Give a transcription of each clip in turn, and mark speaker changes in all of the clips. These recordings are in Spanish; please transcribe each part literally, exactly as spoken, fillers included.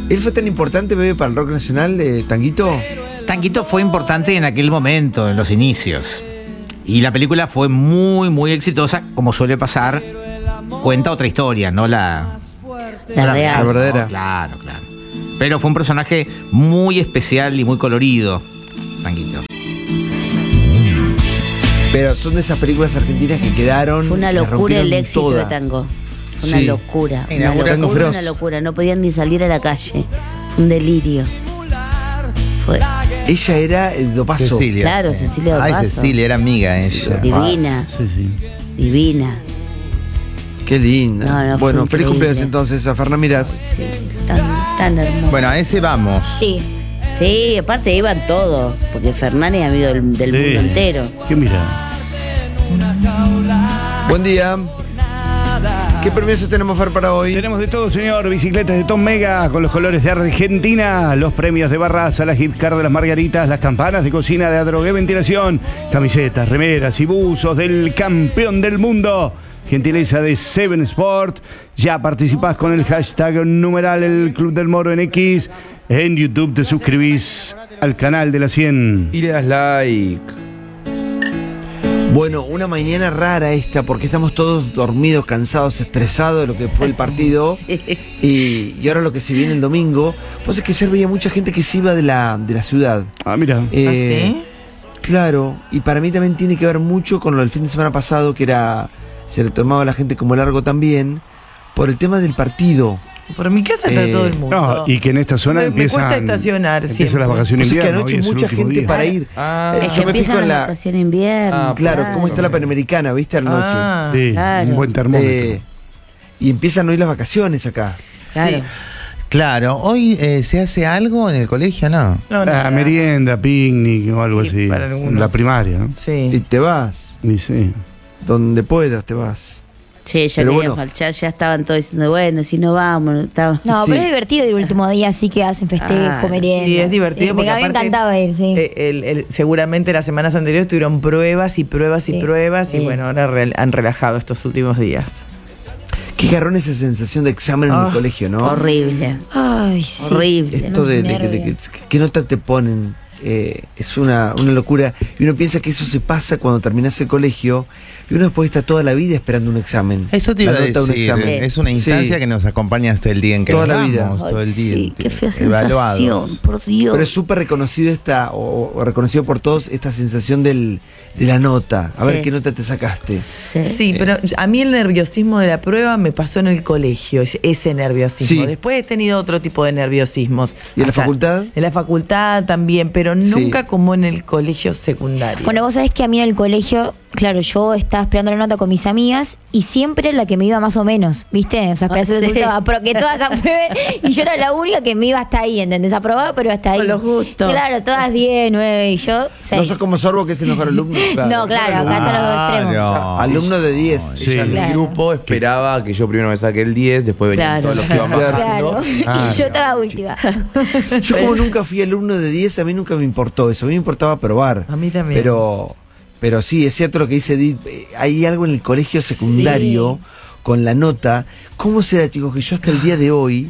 Speaker 1: ¿Él fue tan importante, bebé, para el rock nacional, eh, Tanguito?
Speaker 2: Tanguito fue importante en aquel momento, en los inicios. Y la película fue muy, muy exitosa, como suele pasar. Cuenta otra historia, no la...
Speaker 3: La
Speaker 2: no
Speaker 3: real.
Speaker 1: La verdadera.
Speaker 2: No, claro, claro. Pero fue un personaje muy especial y muy colorido, Tanguito.
Speaker 1: Pero son de esas películas argentinas que quedaron.
Speaker 3: Fue una
Speaker 1: que
Speaker 3: locura
Speaker 1: rompieron
Speaker 3: el éxito
Speaker 1: toda.
Speaker 3: de Tango. Fue una
Speaker 1: Sí.
Speaker 3: locura.
Speaker 2: Sí,
Speaker 3: Una
Speaker 2: Tango
Speaker 3: locura,
Speaker 1: Feroz.
Speaker 3: una locura. No podían ni salir a la calle. Fue un delirio. Fue
Speaker 1: Ella era el Dopazo.
Speaker 4: Cecilia.
Speaker 3: Claro, Cecilia
Speaker 4: Ay,
Speaker 3: Dopazo.
Speaker 4: Cecilia, era amiga ella.
Speaker 3: divina,
Speaker 5: Sí, sí.
Speaker 3: divina.
Speaker 1: Qué linda.
Speaker 3: No, no, fue
Speaker 1: bueno, feliz
Speaker 3: increíble.
Speaker 1: cumpleaños entonces a Fernán Mirás.
Speaker 3: Sí, tan, tan hermoso.
Speaker 4: Bueno, a ese vamos.
Speaker 6: Sí.
Speaker 3: Sí, aparte iban todos, porque Fernán es amigo del, del
Speaker 5: Sí.
Speaker 3: mundo entero.
Speaker 5: ¿Qué mira?
Speaker 1: Buen día. ¿Qué permisos tenemos, Fer, para hoy?
Speaker 5: Tenemos de todo, señor. Bicicletas de Tom Mega con los colores de Argentina, los premios de Barraza, las gift card de las Margaritas, las campanas de cocina de Adrogué Ventilación, camisetas, remeras y buzos del campeón del mundo. Gentileza de Seven Sport. Ya participás con el hashtag numeral el Club del Moro en X. En YouTube te suscribís al canal de la cien.
Speaker 7: Y le das like.
Speaker 1: Bueno, una mañana rara esta, porque estamos todos dormidos, cansados, estresados de lo que fue el partido.
Speaker 3: Sí.
Speaker 1: y, y ahora lo que se viene el domingo. Pues es que ayer veía mucha gente que se iba de la, de la ciudad.
Speaker 5: Ah, mira.
Speaker 1: Eh,
Speaker 8: ¿Ah, sí?
Speaker 1: Claro, y para mí también tiene que ver mucho con lo del fin de semana pasado, que era, se le tomaba a la gente como largo también, por el tema del partido.
Speaker 8: Por mi casa está
Speaker 1: Eh,
Speaker 8: todo el mundo.
Speaker 5: No, y que en esta zona
Speaker 8: me, me
Speaker 5: empiezan,
Speaker 8: cuesta estacionar
Speaker 5: empiezan
Speaker 8: siempre.
Speaker 5: las vacaciones
Speaker 1: Pues es que
Speaker 5: invierno.
Speaker 1: anoche
Speaker 5: hoy es el
Speaker 1: mucha
Speaker 5: último
Speaker 1: gente
Speaker 5: día.
Speaker 1: para ir.
Speaker 7: Ah,
Speaker 1: Eh,
Speaker 3: Es
Speaker 1: yo
Speaker 3: que
Speaker 1: me fijo
Speaker 3: empiezan
Speaker 1: en
Speaker 3: las
Speaker 1: la...
Speaker 3: vacaciones de invierno.
Speaker 7: Ah,
Speaker 1: Claro,
Speaker 3: claro.
Speaker 1: cómo está la Panamericana, ¿viste? Anoche.
Speaker 8: Ah,
Speaker 5: Sí,
Speaker 3: Claro.
Speaker 5: un buen termómetro.
Speaker 1: Eh, y empiezan hoy las vacaciones acá.
Speaker 3: Claro.
Speaker 8: sí.
Speaker 4: Claro, hoy eh, se hace algo en el colegio, ¿no?
Speaker 8: No,
Speaker 5: Ah,
Speaker 8: nada.
Speaker 5: merienda, picnic o algo
Speaker 8: Sí,
Speaker 5: así.
Speaker 8: para algunos.
Speaker 5: La primaria, ¿no?
Speaker 1: Y
Speaker 8: Sí.
Speaker 1: te vas,
Speaker 5: Y sí.
Speaker 1: donde puedas te vas.
Speaker 3: Sí, ya
Speaker 1: Pero
Speaker 3: querían
Speaker 1: bueno.
Speaker 3: faltar, ya estaban todos diciendo, bueno, si no vamos, estaba...
Speaker 6: No,
Speaker 1: Sí.
Speaker 6: pero es divertido el último día, así que hacen festejo,
Speaker 3: Ah,
Speaker 6: merienda.
Speaker 8: Sí, es divertido
Speaker 6: Sí,
Speaker 8: porque
Speaker 6: me, a mí me
Speaker 8: aparte,
Speaker 6: encantaba ir, sí.
Speaker 8: eh, el- el- seguramente las semanas anteriores tuvieron pruebas y pruebas y
Speaker 6: Sí.
Speaker 8: pruebas
Speaker 3: Sí.
Speaker 8: y bueno, ahora re- han relajado estos últimos días.
Speaker 1: Qué garrón esa sensación de examen en
Speaker 8: Ah,
Speaker 1: el colegio, ¿no?
Speaker 3: Horrible.
Speaker 6: Ay, sí.
Speaker 3: Horrible.
Speaker 1: Esto
Speaker 6: Unos
Speaker 1: de, de que- de que,
Speaker 6: nervios.
Speaker 1: ¿qué nota te ponen? Eh, es una, una locura. Y uno piensa que eso se pasa cuando terminas el colegio y uno después está toda la vida esperando un examen.
Speaker 4: Eso te iba
Speaker 1: La
Speaker 4: a
Speaker 1: nota de un
Speaker 4: decir,
Speaker 1: examen.
Speaker 4: es una instancia
Speaker 1: Sí.
Speaker 4: que nos acompaña hasta el día en que
Speaker 1: Toda
Speaker 4: nos
Speaker 1: la vida.
Speaker 4: vamos, todo
Speaker 3: Ay,
Speaker 4: el día.
Speaker 3: sí, qué fea
Speaker 4: evaluados.
Speaker 3: sensación, por Dios.
Speaker 1: Pero es súper reconocido esta, o, o reconocido por todos, esta sensación del, de la nota. A
Speaker 3: Sí.
Speaker 1: ver qué nota te sacaste.
Speaker 3: Sí.
Speaker 8: Sí, pero a mí el nerviosismo de la prueba me pasó en el colegio, ese- ese nerviosismo.
Speaker 1: Sí.
Speaker 8: Después he tenido otro tipo de nerviosismos.
Speaker 1: ¿Y en la
Speaker 8: Hasta-
Speaker 1: facultad?
Speaker 8: En la facultad también, pero
Speaker 1: Sí.
Speaker 8: nunca como en el colegio secundario.
Speaker 6: Bueno, vos sabés que a mí en el colegio, claro, yo estaba esperando la nota con mis amigas y siempre la que me iba más o menos, ¿viste? O sea, para
Speaker 3: Ah,
Speaker 6: hacer
Speaker 3: sí.
Speaker 6: resultado, pero que todas aprueben y yo era la única que me iba hasta ahí, ¿entendés? Aprobada, pero hasta ahí.
Speaker 8: Con lo justo.
Speaker 6: Claro, todas diez, nueve y yo seis.
Speaker 1: No sos como Sorbo, que es el mejor alumno.
Speaker 6: No, claro, acá están los dos extremos.
Speaker 4: Claro.
Speaker 1: Alumno de diez.
Speaker 5: Sí.
Speaker 7: Ella en
Speaker 6: Claro.
Speaker 7: mi grupo esperaba que yo primero me saque el diez, después venían
Speaker 3: Claro.
Speaker 7: todos los que iban
Speaker 1: Claro.
Speaker 7: bajando.
Speaker 6: Claro.
Speaker 4: Ah,
Speaker 6: y yo
Speaker 4: no.
Speaker 6: estaba última.
Speaker 1: Yo como nunca fui alumno de diez, a mí nunca me importó eso. A mí me importaba probar.
Speaker 8: A mí también.
Speaker 1: Pero, pero sí, es cierto lo que dice Edith. eh, Hay algo en el colegio secundario con la nota. ¿Cómo será, chicos, que yo hasta el día de hoy,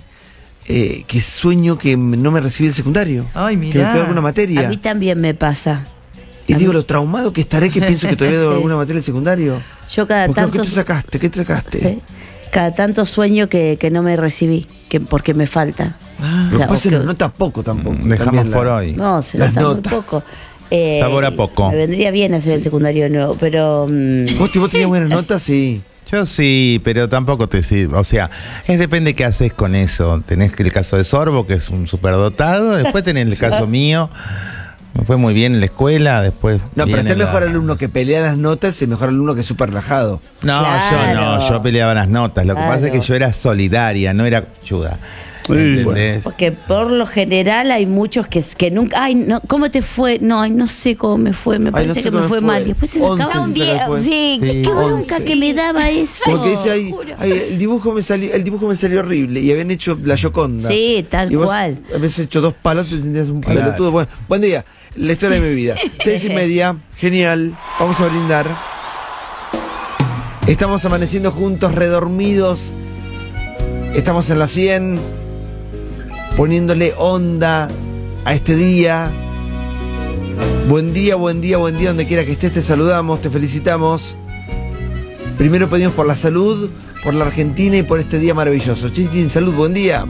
Speaker 1: eh, que sueño que m- no me recibí el secundario?
Speaker 8: Ay,
Speaker 1: Que me
Speaker 8: mirá.
Speaker 1: quedó alguna materia.
Speaker 3: A mí también me pasa.
Speaker 1: Y
Speaker 3: a
Speaker 1: digo,
Speaker 3: mí-
Speaker 1: lo traumado que estaré que pienso que todavía debo
Speaker 3: Sí.
Speaker 1: alguna materia del secundario.
Speaker 3: Yo cada
Speaker 1: ¿Por qué,
Speaker 3: tanto...
Speaker 1: ¿Qué te sacaste? ¿Qué te sacaste?
Speaker 3: Eh, Cada tanto sueño que, que no me recibí, que porque me falta.
Speaker 8: Ah.
Speaker 1: Lo
Speaker 3: O sea,
Speaker 1: que pasa es
Speaker 3: o
Speaker 1: que
Speaker 3: que-
Speaker 1: no nota poco tampoco.
Speaker 4: Dejamos
Speaker 1: también la-
Speaker 4: por hoy.
Speaker 3: No, se
Speaker 1: Las
Speaker 3: nota muy
Speaker 1: notas.
Speaker 3: poco. Eh,
Speaker 4: Sabor a poco.
Speaker 3: Me vendría bien hacer el secundario de nuevo, pero... mm,
Speaker 1: ¿Vos, vos tenías buenas notas? Sí.
Speaker 4: Yo sí, pero tampoco te sirve. O sea, es depende qué haces con eso. Tenés que el caso de Sorbo, que es un superdotado. Después tenés el caso mío. Me fue muy bien en la escuela. Después.
Speaker 1: No, pero
Speaker 4: viene
Speaker 1: está el
Speaker 4: la-
Speaker 1: mejor alumno que pelea las notas y el mejor alumno que es súper relajado.
Speaker 4: No,
Speaker 3: Claro.
Speaker 4: yo no. Yo peleaba las notas. Lo que pasa es que
Speaker 3: Claro.
Speaker 4: yo era solidaria, no era ayuda.
Speaker 5: Sí,
Speaker 4: ¿Entendés?
Speaker 3: Porque por lo general hay muchos que, que nunca, ay, no, ¿cómo te fue? No, ay, no sé cómo me fue, me
Speaker 1: Ay,
Speaker 3: parece
Speaker 1: no sé
Speaker 3: que me
Speaker 1: cómo
Speaker 3: fue
Speaker 1: fue.
Speaker 3: mal. Y después se
Speaker 1: Once
Speaker 3: sacaba un
Speaker 1: se
Speaker 3: día.
Speaker 1: sacó después.
Speaker 6: Sí,
Speaker 4: Sí.
Speaker 3: Qué
Speaker 1: once.
Speaker 3: bronca que me daba eso.
Speaker 1: Porque dice ahí,
Speaker 6: juro.
Speaker 1: ay, el dibujo me salió, el dibujo me salió horrible y habían hecho la Yoconda.
Speaker 3: Sí, tal
Speaker 1: y vos
Speaker 3: cual.
Speaker 1: habías hecho dos palos y te sentías un
Speaker 4: Claro.
Speaker 1: pelotudo. Bueno, buen día, la historia de mi vida. Seis y media, genial, vamos a brindar. Estamos amaneciendo juntos, redormidos. Estamos en la cien. poniéndole onda a este día. Buen día, buen día, buen día, donde quiera que estés, te saludamos, te felicitamos. Primero pedimos por la salud, por la Argentina y por este día maravilloso. Chin, chin, salud, buen día.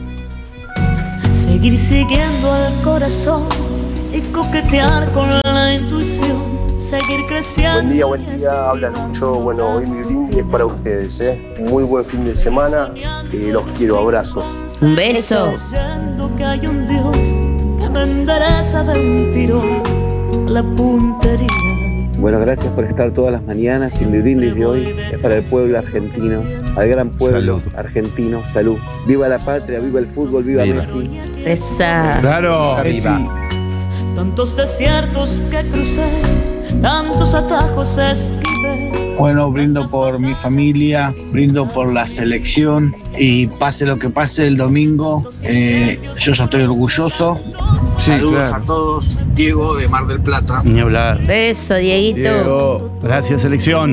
Speaker 9: Seguir siguiendo al corazón y coquetear con la intuición, seguir creciendo.
Speaker 10: Buen día, buen día, hablan mucho. Bueno, hoy mi brindis es para ustedes, ¿eh? Muy buen fin de semana y los quiero, abrazos.
Speaker 3: Un beso.
Speaker 9: Creyendo que hay un Dios que me endereza de un tirón la puntería.
Speaker 11: Bueno, gracias por estar todas las mañanas y mi brindis de hoy es para el pueblo argentino, al gran pueblo salud. argentino, salud. Viva la patria, viva el fútbol, viva, viva. Messi.
Speaker 3: Esa.
Speaker 5: Claro.
Speaker 1: Viva.
Speaker 9: Tantos desiertos que crucé, tantos atajos esquivé.
Speaker 12: Bueno, brindo por mi familia, brindo por la selección y pase lo que pase el domingo, eh, yo ya estoy orgulloso.
Speaker 1: Sí,
Speaker 12: Saludos
Speaker 1: claro.
Speaker 12: a todos, Diego de Mar del Plata.
Speaker 5: Ni hablar.
Speaker 3: Beso, Dieguito.
Speaker 7: Diego.
Speaker 5: Gracias, selección.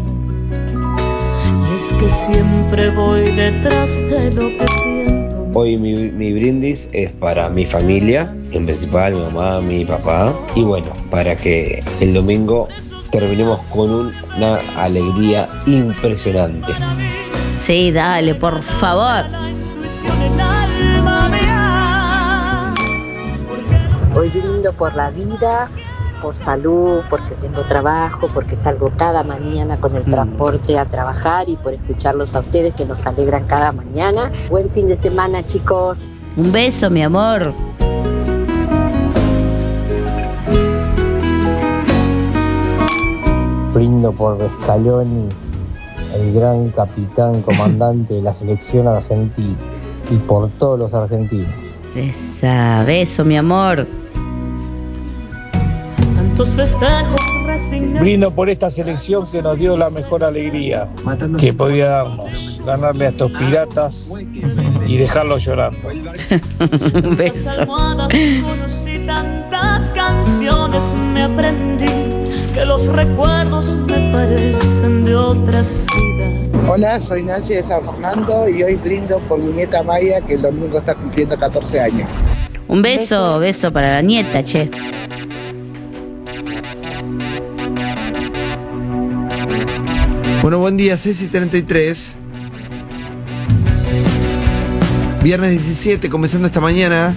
Speaker 9: Y es que siempre voy detrás de lo que siento.
Speaker 13: Hoy mi, mi brindis es para mi familia, en principal mi mamá, mi papá, y bueno, para que el domingo terminemos con una alegría impresionante.
Speaker 3: Sí, dale, por favor.
Speaker 14: Hoy brindo por la vida, por salud, porque tengo trabajo, porque salgo cada mañana con el transporte a trabajar y por escucharlos a ustedes que nos alegran cada mañana. Buen fin de semana, chicos.
Speaker 3: Un beso, mi amor.
Speaker 15: Brindo por Scaloni, el gran capitán, comandante de la selección argentina, y por todos los argentinos.
Speaker 3: Esa, beso, mi amor.
Speaker 9: Tantos festejos resignados.
Speaker 12: Brindo por esta selección que nos dio la mejor alegría que podía darnos, ganarle a estos piratas y dejarlos llorando.
Speaker 3: Un beso.
Speaker 9: Conocí tantas canciones, me aprendí que los recuerdos me parecen de otras vidas.
Speaker 16: Hola, soy Nancy de San Fernando y hoy brindo por mi nieta Maya, que el domingo está cumpliendo catorce años.
Speaker 3: Un beso, beso para la nieta, che.
Speaker 1: Bueno, buen día, seis y treinta y tres. Viernes diecisiete, comenzando esta mañana.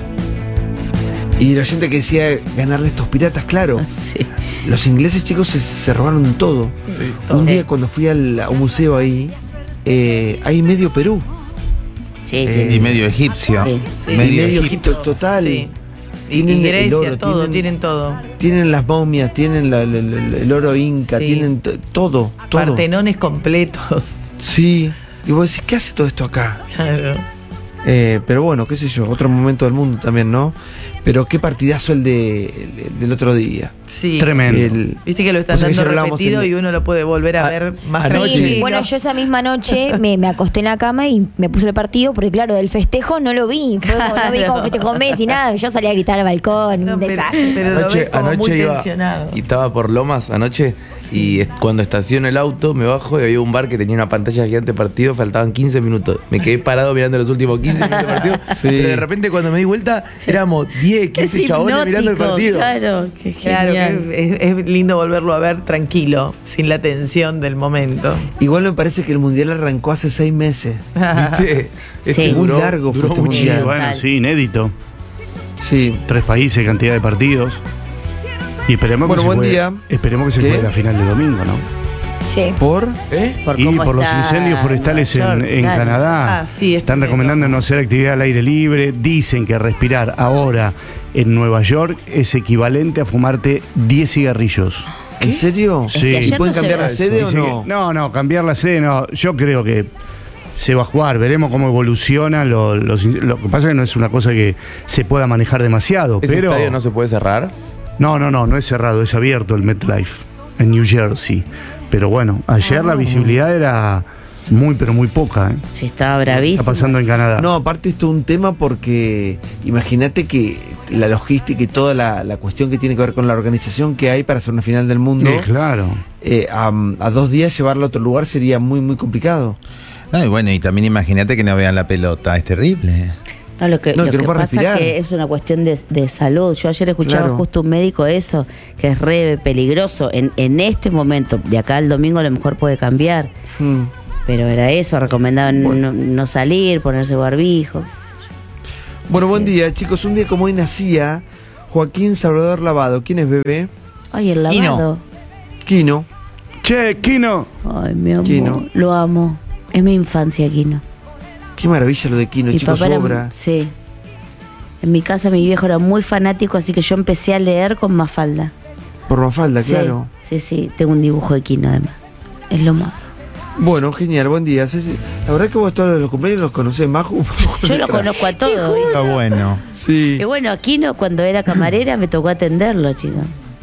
Speaker 1: Y la gente que decía ganarle a estos piratas, claro.
Speaker 3: Sí.
Speaker 1: Los ingleses, chicos, se, se robaron todo.
Speaker 7: Sí,
Speaker 1: Un día cuando fui al, a un museo ahí, eh, hay medio Perú.
Speaker 3: Sí,
Speaker 1: Eh,
Speaker 4: Y medio egipcio.
Speaker 3: Sí.
Speaker 8: Sí.
Speaker 1: Y
Speaker 4: Medio
Speaker 1: medio
Speaker 4: Egipto.
Speaker 1: Egipto total.
Speaker 8: Sí. Y,
Speaker 1: Tienen
Speaker 8: y
Speaker 1: el
Speaker 8: Grecia,
Speaker 1: oro,
Speaker 8: todo,
Speaker 1: tienen-
Speaker 8: tienen todo.
Speaker 1: Tienen las momias, tienen la- la- la- el oro inca,
Speaker 8: Sí.
Speaker 1: tienen t- todo, todo.
Speaker 8: Partenones completos.
Speaker 1: Sí. Y vos decís, ¿qué hace todo esto acá?
Speaker 8: Claro.
Speaker 1: Eh, pero bueno, qué sé yo, otro momento del mundo también, ¿no? Pero qué partidazo el, de, el del otro día.
Speaker 8: Sí.
Speaker 5: Tremendo.
Speaker 1: El-
Speaker 8: Viste que lo están
Speaker 1: o sea que
Speaker 8: dando
Speaker 1: ayer hablábamos
Speaker 8: repetido
Speaker 1: en-
Speaker 8: y uno lo puede volver a,
Speaker 1: A-
Speaker 8: ver más
Speaker 1: anoche.
Speaker 6: Sí,
Speaker 8: tranquilo.
Speaker 6: bueno, yo esa misma noche me, me acosté en la cama y me puse el partido porque, claro, del festejo no lo vi. Fue como, no vi
Speaker 3: Claro.
Speaker 6: cómo festejó Messi, nada. Yo salí a gritar al balcón,
Speaker 8: No,
Speaker 6: un
Speaker 8: pero,
Speaker 6: desastre.
Speaker 8: pero lo
Speaker 7: Anoche,
Speaker 8: ves como muy
Speaker 7: anoche iba
Speaker 8: tensionado.
Speaker 7: y estaba por Lomas anoche y es- cuando estaciono el auto me bajo y había un bar que tenía una pantalla gigante de partido, faltaban quince minutos. Me quedé parado mirando los últimos quince minutos del partido,
Speaker 1: Sí.
Speaker 7: pero de repente cuando me di vuelta éramos diez, quince chabones mirando el partido.
Speaker 3: Claro, qué
Speaker 8: Claro,
Speaker 3: genial.
Speaker 8: que es, es lindo volverlo a ver tranquilo, sin la tensión del momento.
Speaker 1: Igual me parece que el mundial arrancó hace seis meses.
Speaker 7: ¿Viste? Este
Speaker 3: Sí.
Speaker 1: Muy
Speaker 7: duró-
Speaker 1: largo fue
Speaker 7: duró
Speaker 1: este
Speaker 7: muchísimo.
Speaker 1: mundial.
Speaker 5: Bueno, sí, inédito.
Speaker 1: Sí.
Speaker 5: Tres países, cantidad de partidos. Y esperemos
Speaker 1: Bueno,
Speaker 5: que se
Speaker 1: buen
Speaker 5: juegue,
Speaker 1: día.
Speaker 5: esperemos que se
Speaker 1: ¿Qué?
Speaker 5: juegue la final de domingo, ¿no?
Speaker 6: Sí.
Speaker 1: ¿Por?
Speaker 7: ¿Eh?
Speaker 3: Por
Speaker 5: Y
Speaker 3: cómo
Speaker 5: por los
Speaker 3: está
Speaker 5: incendios forestales en,
Speaker 3: Nueva York,
Speaker 5: en
Speaker 3: claro.
Speaker 5: Canadá.
Speaker 8: Ah, sí, es
Speaker 5: Están
Speaker 8: tremendo.
Speaker 5: recomendando no hacer actividad al aire libre. Dicen que respirar ahora en Nueva York es equivalente a fumarte diez cigarrillos.
Speaker 1: ¿En serio?
Speaker 5: Es que
Speaker 1: ¿Y
Speaker 5: ayer
Speaker 1: pueden
Speaker 6: no se
Speaker 1: cambiar la
Speaker 6: ve
Speaker 1: sede o
Speaker 5: Dicen
Speaker 1: no?
Speaker 5: que- no, no, cambiar la sede no. Yo creo que se va a jugar. Veremos cómo evoluciona. Lo, los in- lo que pasa es que no es una cosa que se pueda manejar demasiado.
Speaker 7: ¿Ese
Speaker 5: pero
Speaker 7: estadio no se puede cerrar?
Speaker 5: No, no, no, no es cerrado, es abierto el MetLife en New Jersey. Pero bueno, ayer la visibilidad era muy, pero muy poca. ¿eh?
Speaker 3: Sí, estaba bravísimo.
Speaker 5: Está pasando en Canadá.
Speaker 1: No, aparte esto es un tema porque imagínate que la logística y toda la, la cuestión que tiene que ver con la organización que hay para hacer una final del mundo,
Speaker 5: Sí, claro.
Speaker 1: eh, a, a dos días llevarla a otro lugar sería muy, muy complicado.
Speaker 4: No, y bueno, y también imagínate que no vean la pelota, es terrible.
Speaker 3: No, lo que,
Speaker 1: No,
Speaker 3: lo
Speaker 1: que no
Speaker 3: que
Speaker 1: puede
Speaker 3: pasa
Speaker 1: respirar.
Speaker 3: que es una cuestión de, de salud. Yo ayer escuchaba
Speaker 1: Claro.
Speaker 3: justo un médico eso, que es re peligroso. En, en este momento, de acá al domingo a lo mejor puede cambiar.
Speaker 1: Mm.
Speaker 3: Pero era eso, recomendaban no, no salir, ponerse barbijo.
Speaker 1: Bueno, buen día, chicos. Un día como hoy nacía Joaquín Salvador Lavado. ¿Quién es, bebé?
Speaker 3: Ay, el lavado.
Speaker 1: Quino.
Speaker 5: Che, Quino.
Speaker 3: Ay, mi amor.
Speaker 1: Quino.
Speaker 3: Lo amo. Es mi infancia, Quino.
Speaker 1: Qué maravilla lo de Quino,
Speaker 3: Mi
Speaker 1: chicos,
Speaker 3: papá era-
Speaker 1: obra.
Speaker 3: sí. En mi casa mi viejo era muy fanático, así que yo empecé a leer con Mafalda.
Speaker 1: Por Mafalda,
Speaker 3: Sí,
Speaker 1: claro.
Speaker 3: Sí, sí, tengo un dibujo de Quino además. Es lo más.
Speaker 1: Bueno, genial, buen día. Ceci. La verdad que vos todos los cumpleaños los conocés, Maju.
Speaker 3: Yo lo conozco a todos. ¿viste?
Speaker 4: Está bueno.
Speaker 1: Sí.
Speaker 3: Y bueno, Quino cuando era camarera me tocó atenderlo, chicos.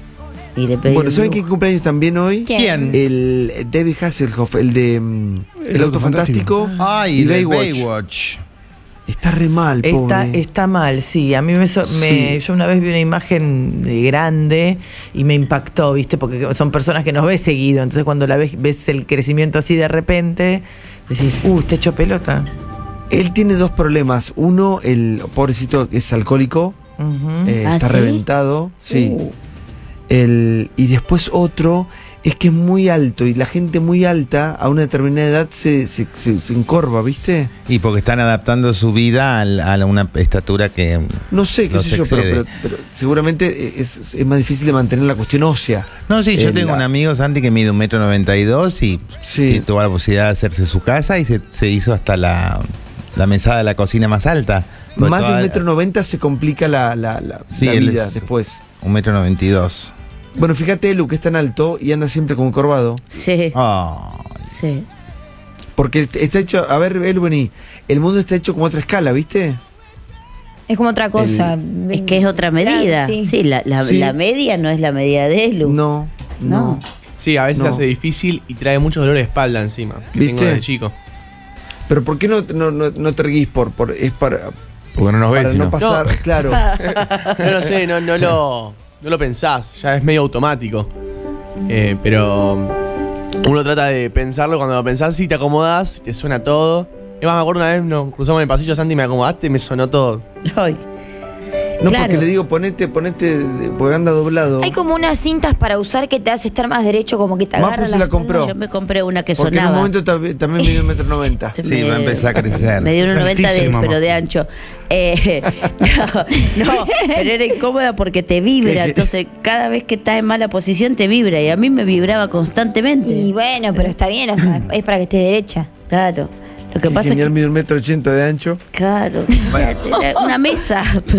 Speaker 3: Y le pedí
Speaker 1: Bueno,
Speaker 3: un
Speaker 1: ¿saben
Speaker 3: dibujo.
Speaker 1: quién cumpleaños también hoy?
Speaker 6: ¿Quién?
Speaker 1: El David Hasselhoff, el de mm, El,
Speaker 5: El
Speaker 1: Auto Fantástico.
Speaker 4: Ay,
Speaker 1: y
Speaker 4: de
Speaker 1: Baywatch.
Speaker 4: Baywatch.
Speaker 1: Está re mal,
Speaker 8: Está,
Speaker 1: pobre.
Speaker 8: está mal, sí. A mí me, so- me-
Speaker 1: Sí.
Speaker 8: yo una vez vi una imagen de grande y me impactó, ¿viste? Porque son personas que nos ves seguido. Entonces cuando la ves, ves el crecimiento así de repente, decís, uh, está hecho pelota.
Speaker 1: Él tiene dos problemas. Uno, el pobrecito es alcohólico,
Speaker 8: Ujú.
Speaker 1: eh,
Speaker 3: ¿Ah,
Speaker 1: está
Speaker 3: sí?
Speaker 1: reventado. Sí.
Speaker 8: Uh.
Speaker 1: El, y después otro es que es muy alto y la gente muy alta a una determinada edad se, se, se- se encorva, ¿viste?
Speaker 4: Y porque están adaptando su vida al- a, la- una estatura que
Speaker 1: No sé, qué
Speaker 4: los
Speaker 1: sé yo, pero,
Speaker 4: excede.
Speaker 1: pero- pero seguramente es, es más difícil de mantener la cuestión ósea.
Speaker 4: No, sí, yo
Speaker 1: El-
Speaker 4: tengo un amigo, Santi, que mide un metro noventa y dos y
Speaker 1: Sí.
Speaker 4: que tuvo la posibilidad de hacerse su casa y se, se hizo hasta la, la mesada de la cocina más alta. Porque
Speaker 1: Más de
Speaker 4: toda-
Speaker 1: un metro noventa se complica la, la, la,
Speaker 4: Sí,
Speaker 1: la
Speaker 4: él
Speaker 1: vida
Speaker 4: es-
Speaker 1: después.
Speaker 4: Un metro noventa y dos.
Speaker 1: Bueno, fíjate, Lu, que es tan alto y anda siempre como encorvado.
Speaker 3: Sí,
Speaker 4: Oh,
Speaker 3: sí.
Speaker 1: Porque está hecho, a ver, Elu, vení, el mundo está hecho como otra escala, ¿viste?
Speaker 6: Es como otra cosa.
Speaker 3: Es que es otra medida.
Speaker 6: Claro, sí.
Speaker 3: sí, la, la,
Speaker 1: Sí.
Speaker 3: la media no es la medida de Elu.
Speaker 1: No, no.
Speaker 3: No.
Speaker 17: Sí, a veces
Speaker 1: No.
Speaker 17: se hace difícil y trae mucho dolor de espalda encima, que
Speaker 1: ¿Viste?
Speaker 17: tengo desde chico.
Speaker 1: Pero ¿por qué no, no, no, no te erguís? Por, por, es para,
Speaker 7: Porque no nos ves,
Speaker 1: para
Speaker 7: si
Speaker 1: no
Speaker 7: no.
Speaker 1: pasar,
Speaker 17: No.
Speaker 1: claro.
Speaker 17: No lo sé, no, no, lo, no lo pensás, ya es medio automático. Eh, pero uno trata de pensarlo, cuando lo pensás sí te acomodás, te suena todo. Es más, me acuerdo una vez nos cruzamos en el pasillo, Santi, me acomodaste y me sonó todo.
Speaker 3: Ay.
Speaker 1: No,
Speaker 3: Claro.
Speaker 1: porque le digo, ponete, ponete, de- porque anda doblado.
Speaker 6: Hay como unas cintas para usar que te hace estar más derecho, como que te
Speaker 1: Majo
Speaker 6: agarra
Speaker 1: se
Speaker 6: la
Speaker 1: la
Speaker 6: espalda.
Speaker 1: compró.
Speaker 3: Yo me compré una que
Speaker 1: Porque en un
Speaker 3: sonaba.
Speaker 1: momento también, también mide un metro noventa.
Speaker 3: Se
Speaker 4: sí,
Speaker 3: me-
Speaker 4: va a empezar a crecer.
Speaker 3: Me dio unos
Speaker 5: Es
Speaker 3: noventa de,
Speaker 5: altísima,
Speaker 3: pero
Speaker 5: Majo.
Speaker 3: de ancho. Eh, no, no, pero era incómoda porque te vibra. Entonces, cada vez que estás en mala posición, te vibra. Y a mí me vibraba constantemente.
Speaker 6: Y bueno, pero está bien, o sea, es para que estés derecha.
Speaker 3: Claro. Lo que
Speaker 1: Que
Speaker 3: pasa es
Speaker 1: genial,
Speaker 3: que.
Speaker 1: mide un metro ochenta de ancho.
Speaker 3: Claro. Era una mesa.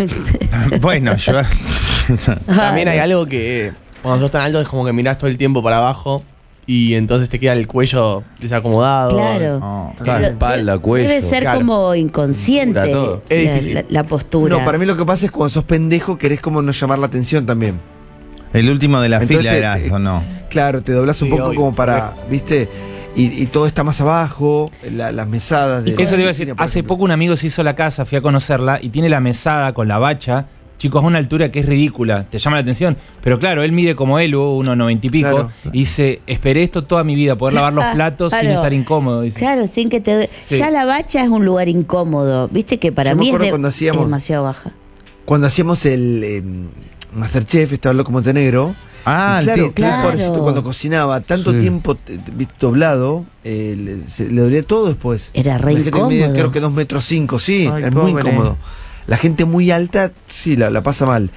Speaker 4: Bueno, yo.
Speaker 17: También hay algo que cuando sos tan alto es como que mirás todo el tiempo para abajo y entonces te queda el cuello desacomodado.
Speaker 3: Claro.
Speaker 4: Oh,
Speaker 7: Claro,
Speaker 3: Pero
Speaker 7: espalda, cuello.
Speaker 3: Debe ser
Speaker 17: Claro.
Speaker 3: como inconsciente
Speaker 7: Cintura, todo.
Speaker 17: Es
Speaker 3: la,
Speaker 17: difícil.
Speaker 3: la- la postura.
Speaker 1: No, para mí lo que pasa es cuando sos pendejo querés como no llamar la atención también.
Speaker 4: El último de la
Speaker 1: Entonces
Speaker 4: fila
Speaker 1: te-
Speaker 4: era,
Speaker 1: te-
Speaker 4: ¿o no?
Speaker 1: Claro, te doblas un
Speaker 17: Sí,
Speaker 1: poco
Speaker 17: obvio,
Speaker 1: como para,
Speaker 17: correcto.
Speaker 1: ¿viste? Y, y todo está más abajo, la- las mesadas de...
Speaker 18: Eso te iba a decir,
Speaker 1: por
Speaker 18: hace
Speaker 1: ejemplo.
Speaker 18: poco un amigo se hizo la casa, fui a conocerla y tiene la mesada con la bacha, chicos, a una altura que es ridícula, te llama la atención, pero claro, él mide como él, uno noventa y pico,
Speaker 1: Claro.
Speaker 18: y dice, esperé esto toda mi vida, poder lavar los platos sin
Speaker 3: Claro.
Speaker 18: estar incómodo. Dice.
Speaker 3: Claro, sin que te...
Speaker 18: Sí.
Speaker 3: Ya la bacha es un lugar incómodo. Viste que para
Speaker 1: Yo me
Speaker 3: mí es,
Speaker 1: acuerdo
Speaker 3: de-
Speaker 1: cuando hacíamos-
Speaker 3: es demasiado baja.
Speaker 1: Cuando hacíamos el eh, Masterchef, estaba Loco Montenegro.
Speaker 4: Ah,
Speaker 1: y claro,
Speaker 4: el ti-
Speaker 1: claro,
Speaker 3: claro.
Speaker 1: pobrecito, cuando cocinaba tanto
Speaker 4: Sí.
Speaker 1: tiempo t- t- doblado, eh, le, se- le dolía todo después.
Speaker 3: Era re
Speaker 1: Imagínate que mide,
Speaker 3: incómodo.
Speaker 1: creo que dos metros cinco, sí,
Speaker 8: Ay,
Speaker 1: es muy
Speaker 8: pobre.
Speaker 1: incómodo. La gente muy alta, sí, la, la pasa mal.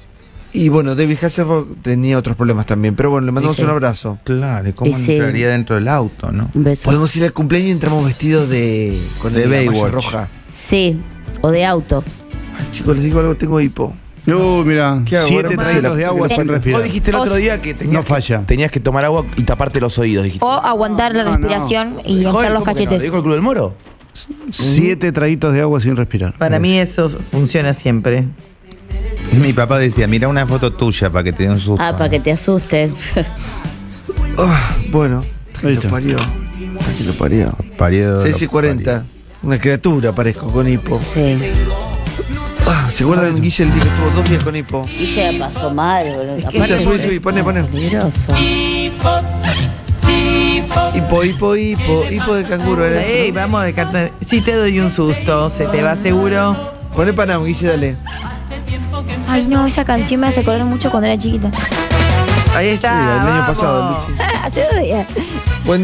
Speaker 1: Y bueno, David Hasselhoff tenía otros problemas también, pero bueno, le mandamos
Speaker 3: Sí.
Speaker 1: un abrazo.
Speaker 4: Claro, ¿y ¿cómo
Speaker 3: Y sí.
Speaker 4: entraría dentro del auto, no?
Speaker 3: Un beso.
Speaker 1: Podemos ir al cumpleaños y entramos vestidos de... con
Speaker 4: De
Speaker 1: el- la malla
Speaker 4: Baywatch.
Speaker 1: roja.
Speaker 3: Sí, o de auto.
Speaker 1: Ay, chicos, les digo algo, tengo hipo.
Speaker 5: No, mira,
Speaker 1: ¿Qué hago?
Speaker 5: siete
Speaker 1: Bueno,
Speaker 5: traguitos de agua
Speaker 1: ¿qué
Speaker 5: sin
Speaker 1: le-
Speaker 5: respirar.
Speaker 7: Vos dijiste el otro
Speaker 6: O-
Speaker 7: día que tenías,
Speaker 5: No falla.
Speaker 7: que tenías que tomar agua y taparte los oídos. Dijiste.
Speaker 6: O aguantar la
Speaker 5: No, no.
Speaker 6: respiración y
Speaker 7: Joder,
Speaker 6: inflar los
Speaker 7: ¿cómo que no?
Speaker 6: cachetes.
Speaker 7: ¿Te dijo el Club del Moro?
Speaker 5: Siete traguitos de agua sin respirar.
Speaker 8: Para mí eso funciona siempre.
Speaker 4: Mi papá decía, mira una foto tuya para que te dé un susto.
Speaker 3: Ah, para que te asusten.
Speaker 1: Ah, bueno,
Speaker 5: Ahí
Speaker 1: que
Speaker 5: está.
Speaker 1: lo parió. Que lo parió.
Speaker 4: Parió,
Speaker 1: seis y
Speaker 4: lo
Speaker 1: cuarenta. Una criatura parezco con hipo.
Speaker 3: Sí.
Speaker 1: Ah, ¿se acuerdan Guille el día que estuvo dos días con hipo?
Speaker 3: Y ya pasó mal, boludo.
Speaker 1: Escucha, subí, subí, poné, poné.
Speaker 3: Peligroso.
Speaker 1: Hipo, hipo, hipo, hipo de canguro era
Speaker 8: Ey,
Speaker 1: eso.
Speaker 8: vamos de carta. Si te doy un susto, se te va seguro.
Speaker 1: Poné Panam, Guille, dale.
Speaker 6: Ay, no, esa canción me hace acordar mucho cuando era chiquita.
Speaker 8: Ahí está.
Speaker 1: Sí, el año
Speaker 8: vamos.
Speaker 1: pasado, Luchi.
Speaker 6: Hace dos días.